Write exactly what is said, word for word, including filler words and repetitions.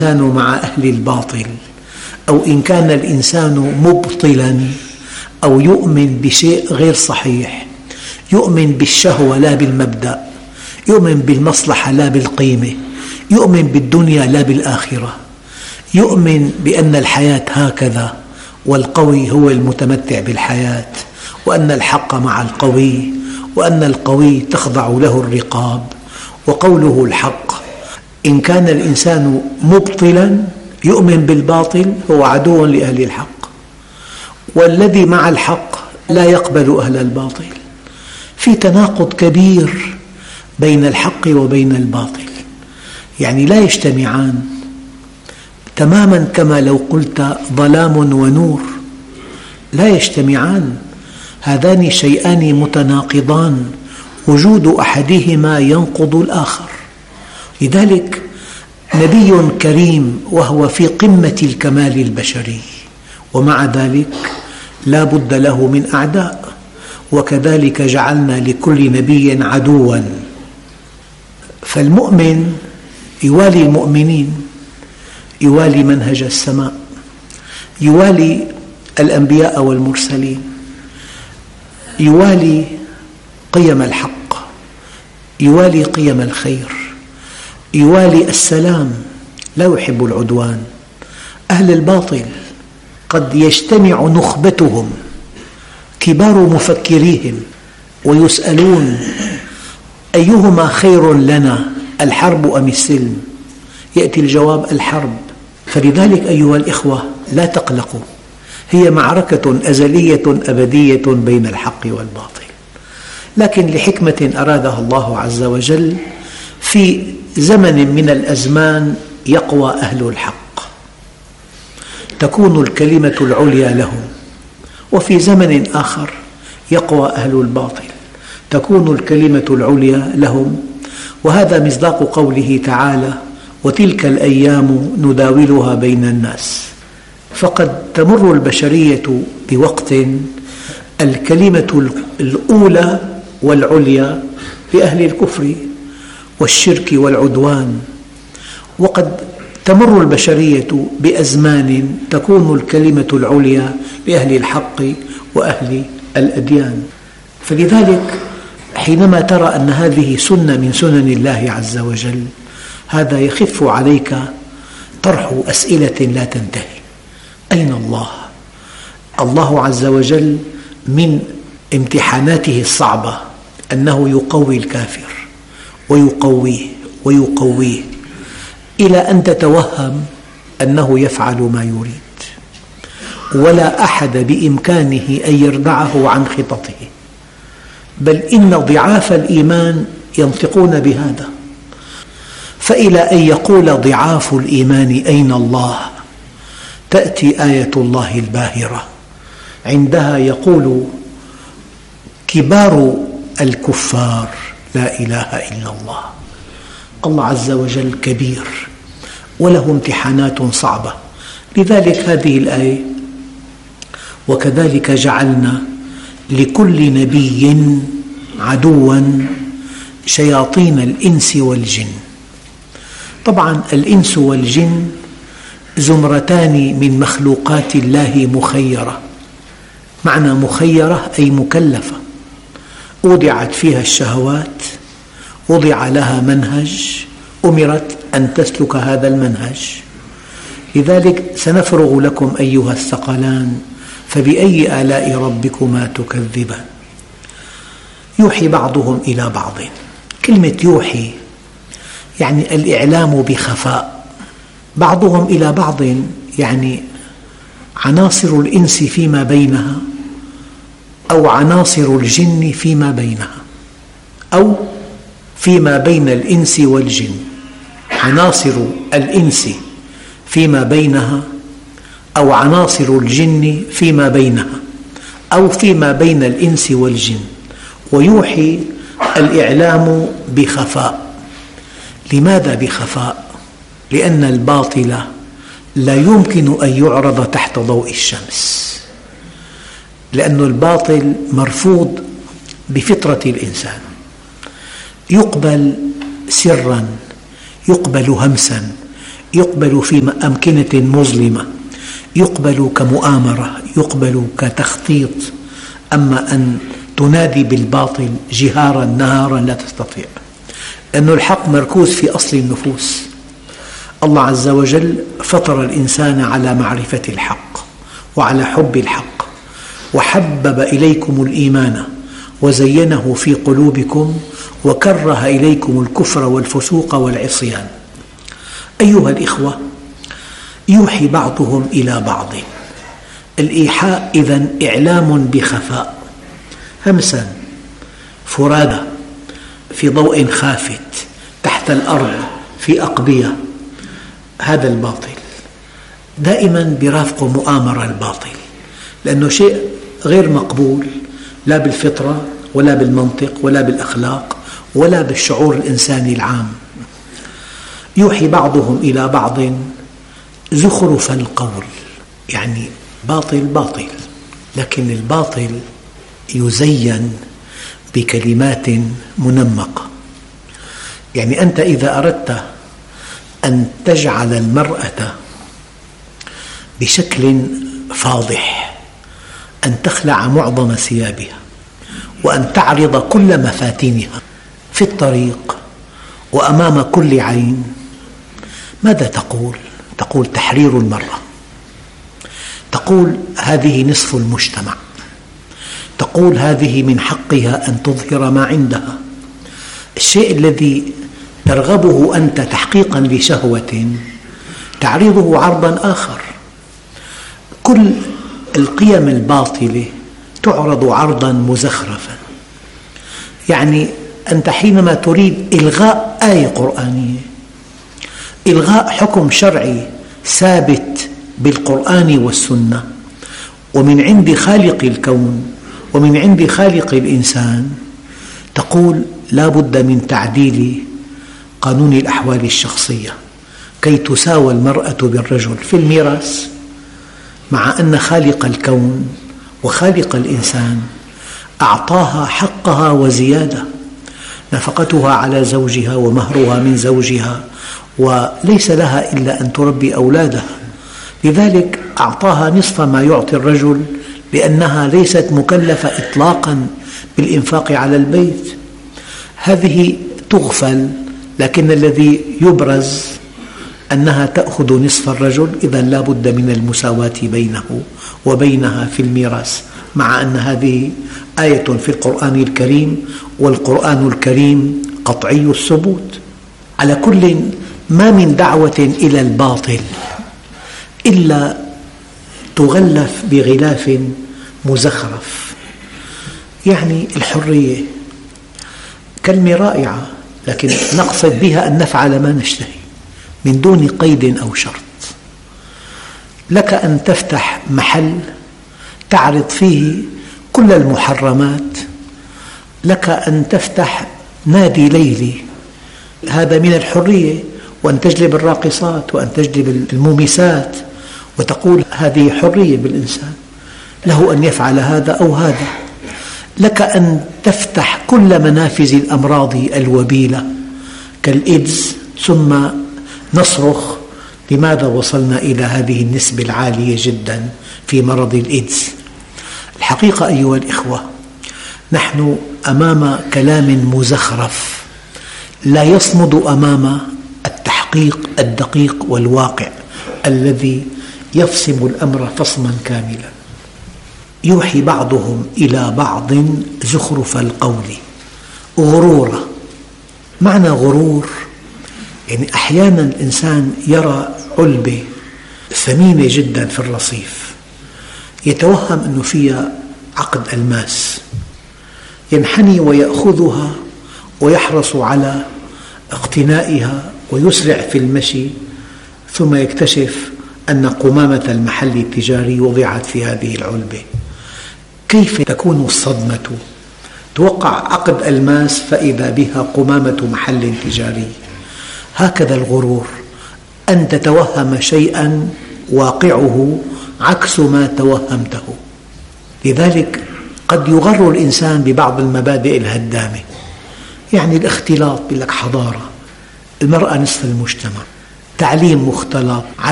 الإنسان مع أهل الباطل، أو إن كان الإنسان مبطلا أو يؤمن بشيء غير صحيح، يؤمن بالشهوة لا بالمبدأ، يؤمن بالمصلحة لا بالقيمة، يؤمن بالدنيا لا بالآخرة، يؤمن بأن الحياة هكذا والقوي هو المتمتع بالحياة، وأن الحق مع القوي، وأن القوي تخضع له الرقاب وقوله الحق. إن كان الإنسان مبطلا يؤمن بالباطل هو عدو لأهل الحق، والذي مع الحق لا يقبل أهل الباطل. في تناقض كبير بين الحق وبين الباطل، يعني لا يجتمعان تماما، كما لو قلت ظلام ونور لا يجتمعان، هذان شيئان متناقضان، وجود أحدهما ينقض الآخر. لذلك نبي كريم وهو في قمة الكمال البشري، ومع ذلك لا بد له من أعداء، وكذلك جعلنا لكل نبي عدواً. فالمؤمن يوالي المؤمنين، يوالي منهج السماء، يوالي الأنبياء والمرسلين، يوالي قيم الحق، يوالي قيم الخير، يوالي السلام، لا يحب العدوان. أهل الباطل قد يجتمع نخبتهم كبار مفكريهم ويسألون أيهما خير لنا، الحرب أم السلم؟ يأتي الجواب الحرب. فلذلك أيها الإخوة لا تقلقوا، هي معركة أزلية أبدية بين الحق والباطل، لكن لحكمة أرادها الله عز وجل في زمن من الأزمان يقوى أهل الحق، تكون الكلمة العليا لهم، وفي زمن آخر يقوى أهل الباطل، تكون الكلمة العليا لهم. وهذا مصداق قوله تعالى: وتلك الأيام نداولها بين الناس. فقد تمر البشرية بوقت الكلمة الأولى والعليا لأهل الكفر والشرك والعدوان، وقد تمر البشرية بأزمان تكون الكلمة العليا لأهل الحق وأهل الأديان. فلذلك حينما ترى أن هذه سنة من سنن الله عز وجل، هذا يخف عليك طرح أسئلة لا تنتهي. أين الله؟ الله عز وجل من امتحاناته الصعبة أنه يقوي الكافر ويقويه ويقويه إلى أن تتوهم أنه يفعل ما يريد، ولا أحد بإمكانه أن يردعه عن خططه، بل إن ضعاف الإيمان ينطقون بهذا. فإلى أن يقول ضعاف الإيمان أين الله، تأتي آية الله الباهرة، عندها يقول كبار الكفار لا إله إلا الله. الله عز وجل كبير وله امتحانات صعبة. لذلك هذه الآية: وكذلك جعلنا لكل نبي عدواً شياطين الإنس والجن. طبعاً الإنس والجن زمرتان من مخلوقات الله مخيرة. معنى مخيرة أي مكلفة، وضعت فيها الشهوات، وضع لها منهج، أمرت أن تسلك هذا المنهج. لذلك سنفرغ لكم أيها الثقلان، فبأي آلاء ربكما تكذبان. يوحي بعضهم إلى بعض. كلمة يوحي يعني الإعلام بخفاء، بعضهم إلى بعض يعني عناصر الإنس فيما بينها، أو عناصر الجن فيما بينها، أو فيما بين الإنس والجن، عناصر الإنس فيما بينها، أو عناصر الجن فيما بينها، أو فيما بين الإنس والجن. ويوحي الإعلام بخفاء. لماذا بخفاء؟ لأن الباطل لا يمكن أن يعرض تحت ضوء الشمس، لأن الباطل مرفوض بفطرة الإنسان، يقبل سراً، يقبل همساً، يقبل في أمكنة مظلمة، يقبل كمؤامرة، يقبل كتخطيط. أما أن تنادي بالباطل جهارا نهارا لا تستطيع، لأن الحق مركوز في أصل النفوس. الله عز وجل فطر الإنسان على معرفة الحق وعلى حب الحق، وحبب إليكم الإيمان وزينه في قلوبكم وكره إليكم الكفر والفسوق والعصيان. أيها الإخوة، يوحي بعضهم إلى بعض. الإيحاء إذن إعلام بخفاء، همسا فرادى في ضوء خافت تحت الأرض في أقبية. هذا الباطل دائما برافق مؤامرة الباطل، لأنه شيء غير مقبول لا بالفطرة ولا بالمنطق ولا بالأخلاق ولا بالشعور الإنساني العام. يوحي بعضهم إلى بعض زخرف القول، يعني باطل باطل، لكن الباطل يزين بكلمات منمقة. يعني أنت إذا أردت أن تجعل المرأة بشكل فاضح، أن تخلع معظم ثيابها وأن تعرض كل مفاتنها في الطريق وأمام كل عين، ماذا تقول؟ تقول تحرير المرأة، تقول هذه نصف المجتمع، تقول هذه من حقها أن تظهر ما عندها. الشيء الذي ترغبه أنت تحقيقا لشهوة تعرضه عرضا آخر. كل القيم الباطلة تعرض عرضا مزخرفا. يعني أنت حينما تريد إلغاء آية قرآنية، إلغاء حكم شرعي ثابت بالقرآن والسنة ومن عند خالق الكون ومن عند خالق الإنسان، تقول لا بد من تعديل قانون الأحوال الشخصية كي تساوى المرأة بالرجل في الميراث، مع أن خالق الكون وخالق الإنسان أعطاها حقها وزيادة، نفقتها على زوجها ومهرها من زوجها، وليس لها إلا أن تربي أولادها. لذلك أعطاها نصف ما يعطي الرجل، لأنها ليست مكلفة إطلاقا بالإنفاق على البيت. هذه تغفل، لكن الذي يبرز أنها تأخذ نصف الرجل. إذن لا بد من المساواة بينه وبينها في الميراث، مع أن هذه آية في القرآن الكريم، والقرآن الكريم قطعي الثبوت. على كل، ما من دعوة إلى الباطل إلا تغلف بغلاف مزخرف. يعني الحرية كلمة رائعة، لكن نقصد بها أن نفعل ما نشتهي من دون قيد أو شرط. لك أن تفتح محل تعرض فيه كل المحرمات، لك أن تفتح نادي ليلي، هذا من الحرية، وأن تجلب الراقصات وأن تجلب المومسات، وتقول هذه حرية بالإنسان، له أن يفعل هذا أو هذا. لك أن تفتح كل منافذ الأمراض الوبيلة كالإيدز، ثم نصرخ لماذا وصلنا إلى هذه النسبة العالية جدا في مرض الإيدز. الحقيقة أيها الإخوة، نحن أمام كلام مزخرف لا يصمد أمام التحقيق الدقيق والواقع الذي يفصم الأمر فصما كاملا. يوحي بعضهم إلى بعض زخرف القول غرورا. معنى غرور يعني أحيانا الإنسان يرى علبة ثمينة جدا في الرصيف، يتوهم أنه فيها عقد ألماس، ينحني ويأخذها ويحرص على اقتنائها ويسرع في المشي، ثم يكتشف أن قمامة المحل التجاري وضعت في هذه العلبة. كيف تكون الصدمة؟ توقع عقد ألماس فإذا بها قمامة محل تجاري. هكذا الغرور، أن تتوهم شيئا واقعه عكس ما توهمته. لذلك قد يغر الإنسان ببعض المبادئ الهدامة، يعني الاختلاط، يقول لك حضارة، المرأة نصف المجتمع، تعليم مختلط.